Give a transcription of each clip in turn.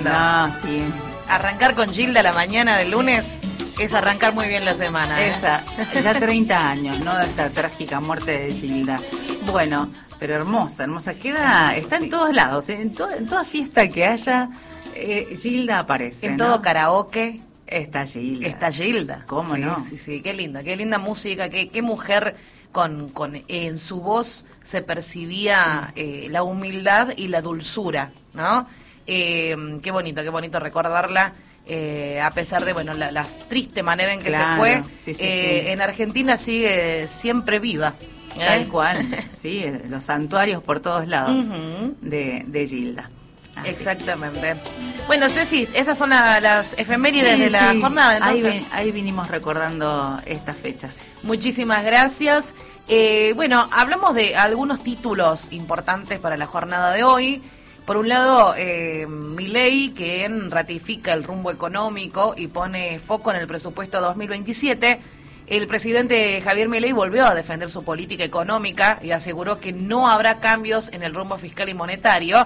lindo. No, sí. Arrancar con Gilda la mañana del lunes es arrancar muy bien la semana. Esa, ya 30 años, ¿no? De esta trágica muerte de Gilda. Bueno, pero hermosa. Queda, está sí. en todos lados, en toda fiesta que haya, Gilda aparece. En ¿no? todo karaoke está Gilda. está Gilda. ¿Cómo sí, no? Sí, qué linda música, qué mujer con en su voz se percibía la humildad y la dulzura, ¿no? Qué bonito recordarla. A pesar de la triste manera en que se fue, sí. en Argentina sigue siempre viva. Tal cual, sí, los santuarios por todos lados de Gilda. Así. Exactamente. Bueno, Ceci, esas son las efemérides de la jornada. Entonces, ahí vinimos recordando estas fechas. Muchísimas gracias. Hablamos de algunos títulos importantes para la jornada de hoy. Por un lado, Milei, que ratifica el rumbo económico y pone foco en el presupuesto 2027. El presidente Javier Milei volvió a defender su política económica y aseguró que no habrá cambios en el rumbo fiscal y monetario.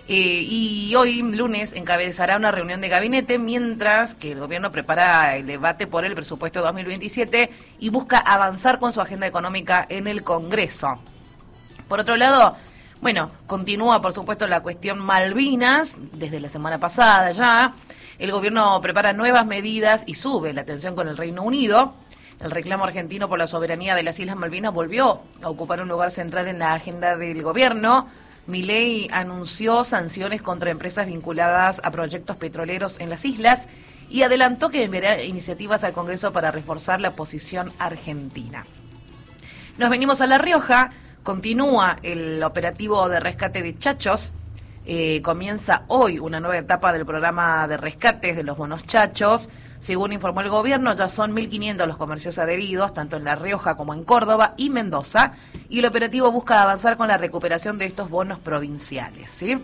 Y hoy, lunes, encabezará una reunión de gabinete, mientras que el gobierno prepara el debate por el presupuesto 2027 y busca avanzar con su agenda económica en el Congreso. Por otro lado, continúa, por supuesto, la cuestión Malvinas, desde la semana pasada ya. El gobierno prepara nuevas medidas y sube la tensión con el Reino Unido. El reclamo argentino por la soberanía de las Islas Malvinas volvió a ocupar un lugar central en la agenda del gobierno. Milei anunció sanciones contra empresas vinculadas a proyectos petroleros en las islas y adelantó que enviará iniciativas al Congreso para reforzar la posición argentina. Nos venimos a La Rioja. Continúa el operativo de rescate de chachos. Comienza hoy una nueva etapa del programa de rescates de los bonos chachos. Según informó el gobierno, ya son 1.500 los comercios adheridos, tanto en La Rioja como en Córdoba y Mendoza, y el operativo busca avanzar con la recuperación de estos bonos provinciales, ¿sí?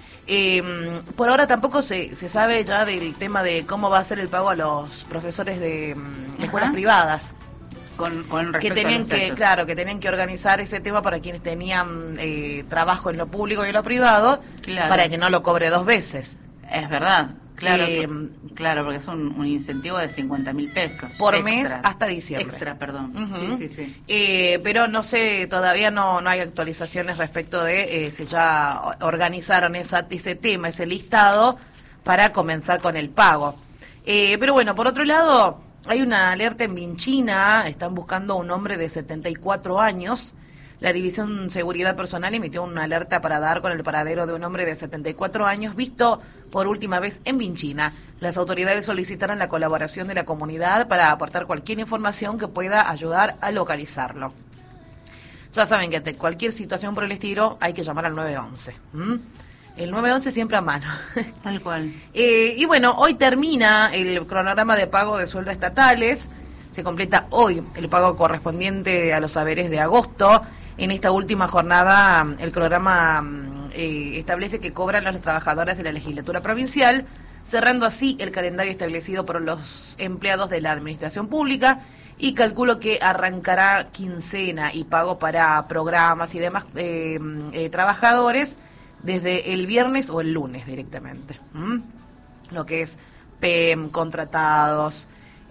Por ahora tampoco se sabe ya del tema de cómo va a ser el pago a los profesores de escuelas privadas. Con respecto que tenían a los que que tenían que organizar ese tema para quienes tenían trabajo en lo público y en lo privado, para que no lo cobre dos veces. Es verdad, claro, porque es un incentivo de 50.000 pesos por extras, mes hasta diciembre. Extra, perdón. Sí. Pero no sé, todavía no hay actualizaciones respecto de si ya organizaron ese tema, ese listado para comenzar con el pago. Pero bueno, por otro lado, hay una alerta en Vinchina, están buscando a un hombre de 74 años. La División Seguridad Personal emitió una alerta para dar con el paradero de un hombre de 74 años visto por última vez en Vinchina. Las autoridades solicitaron la colaboración de la comunidad para aportar cualquier información que pueda ayudar a localizarlo. Ya saben que ante cualquier situación por el estilo hay que llamar al 911. El 911 siempre a mano. Tal cual. Y hoy termina el cronograma de pago de sueldos estatales. Se completa hoy el pago correspondiente a los haberes de agosto. En esta última jornada, el programa establece que cobran los trabajadores de la legislatura provincial, cerrando así el calendario establecido por los empleados de la administración pública, y calculo que arrancará quincena y pago para programas y demás trabajadores desde el viernes o el lunes directamente. Lo que es PEM, contratados,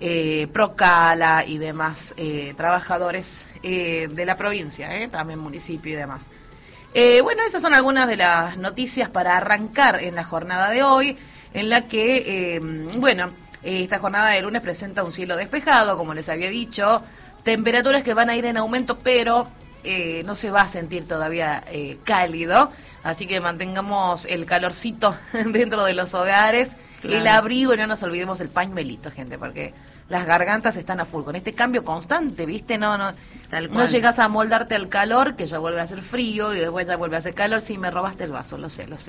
Procala y demás trabajadores de la provincia, también municipio y demás. Esas son algunas de las noticias para arrancar en la jornada de hoy, en la que, esta jornada de lunes presenta un cielo despejado, como les había dicho, temperaturas que van a ir en aumento, pero no se va a sentir todavía cálido, así que mantengamos el calorcito dentro de los hogares, el abrigo, y no nos olvidemos el pañuelito, gente, porque las gargantas están a full con este cambio constante, ¿viste? No llegas a amoldarte al calor, que ya vuelve a hacer frío y después ya vuelve a hacer calor. Sí, me robaste el vaso, lo sé.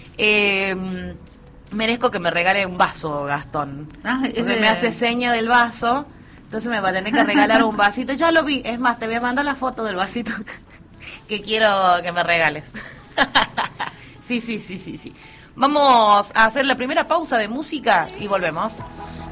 Merezco que me regale un vaso, Gastón, porque me hace seña del vaso, entonces me va a tener que regalar un vasito. Ya lo vi, es más, te voy a mandar la foto del vasito que quiero que me regales. Sí. Vamos a hacer la primera pausa de música y volvemos.